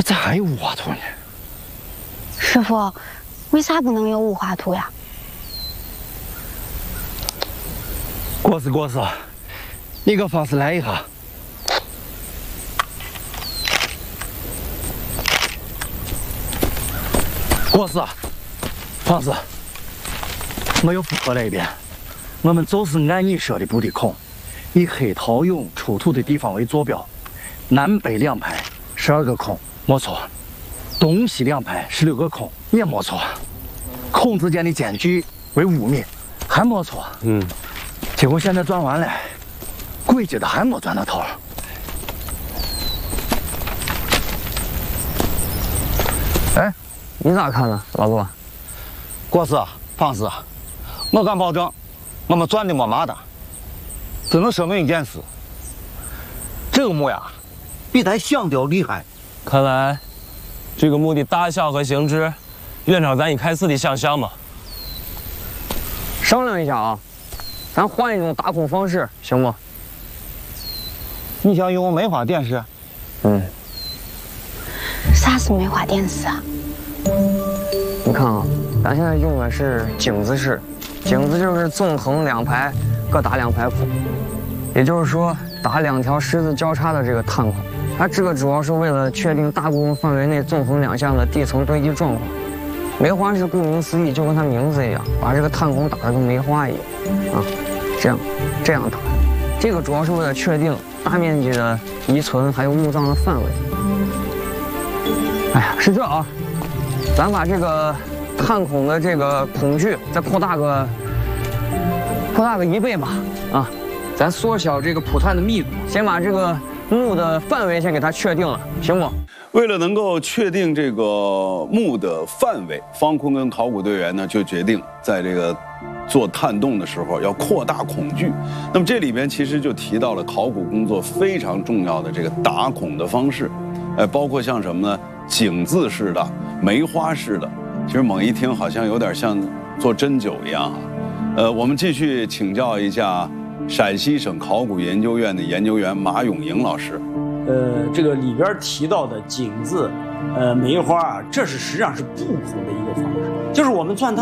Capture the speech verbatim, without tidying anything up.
这咋还有五画图呢？ 师傅，为啥不能有五画图呀？ 过是过是，你个方式来一下。过是，方式没有复合那边，我们就是按你说的布的孔，以黑桃俑出土的地方为坐标，南北两排十二个孔，没错。 东西两排十六个孔也没错，孔之间的间距为五米，还没错。嗯，结果现在钻完了，鬼知道还没钻到头。 哎，你咋看呢，老陆？ 国师、方师，我敢保证，我们钻的没麻的。只能说明一件事，这个墓呀，比咱想的要厉害。 看来。 这个墓的大小和形制，远超咱一开始的想象嘛。 商量一下啊，咱换一种打孔方式，行不？ 你想用梅花点石？ 嗯。 啥是梅花点石啊？ 你看啊，咱现在用的是井字式，井字就是纵横两排各打两排孔，也就是说打两条十字交叉的这个探孔。 它这个主要是为了确定大部分范围内纵横两向的地层堆积状况。梅花是顾名思义，就跟它名字一样，把这个探孔打得跟梅花一样，啊，这样这样打。这个主要是为了确定大面积的遗存还有墓葬的范围。哎呀，是这啊，咱把这个探孔的这个孔距再扩大个扩大个一倍吧，啊，咱缩小这个普探的密度，先把这个。 墓的范围先给它确定了，行不？ 为了能够确定这个墓的范围，方坤跟考古队员呢就决定在这个做探洞的时候要扩大孔距。那么这里边其实就提到了考古工作非常重要的这个打孔的方式，呃，包括像什么呢？井字式的、梅花式的。其实猛一听好像有点像做针灸一样啊。呃，我们继续请教一下。 陕西省考古研究院的研究员马永营老师， 呃，这个里边提到的井字，呃，梅花啊，这是实际上是布孔的一个方式，就是我们钻探。